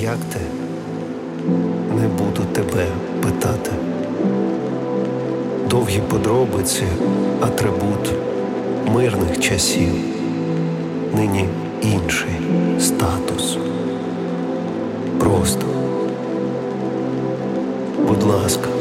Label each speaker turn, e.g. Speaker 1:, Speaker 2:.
Speaker 1: як ти, не буду тебе питати. Довгі подробиці, атрибут мирних часів, нині інший статус. Просто, будь ласка,